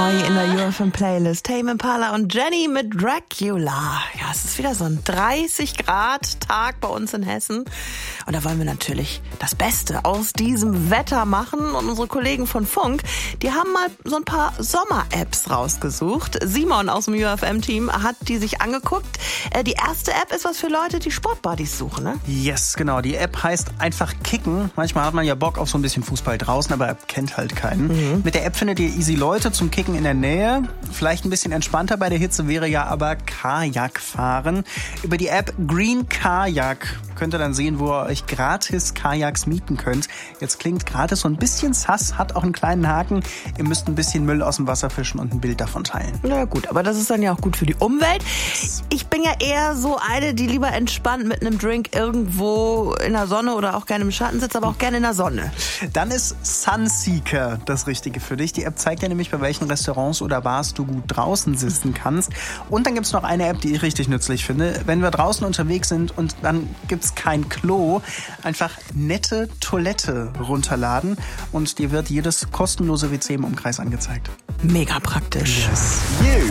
In der UFM-Playlist Tame Impala und Jenny mit Dracula. Ja, es ist wieder so ein 30-Grad-Tag bei uns in Hessen. Und da wollen wir natürlich das Beste aus diesem Wetter machen. Und unsere Kollegen von Funk, die haben mal so ein paar Sommer-Apps rausgesucht. Simon aus dem UFM-Team hat die sich angeguckt. Die erste App ist was für Leute, die Sportbuddies suchen, ne? Yes, genau. Die App heißt einfach Kicken. Manchmal hat man ja Bock auf so ein bisschen Fußball draußen, aber kennt halt keinen. Mit der App findet ihr easy Leute zum Kicken in der Nähe. Vielleicht ein bisschen entspannter bei der Hitze wäre ja aber Kajak fahren. Über die App Green Kajak könnt ihr dann sehen, wo ihr euch gratis Kajaks mieten könnt. Jetzt klingt gratis so ein bisschen sass, hat auch einen kleinen Haken. Ihr müsst ein bisschen Müll aus dem Wasser fischen und ein Bild davon teilen. Na gut, aber das ist dann ja auch gut für die Umwelt. Ich bin ja eher so eine, die lieber entspannt mit einem Drink irgendwo in der Sonne oder auch gerne im Schatten sitzt, aber auch gerne in der Sonne. Dann ist Sunseeker das Richtige für dich. Die App zeigt dir nämlich, bei welchen Restaurants oder Bars du gut draußen sitzen kannst. Und dann gibt's noch eine App, die ich richtig nützlich finde. Wenn wir draußen unterwegs sind und dann gibt's kein Klo, einfach nette Toilette runterladen und dir wird jedes kostenlose WC im Umkreis angezeigt. Mega praktisch. Yes.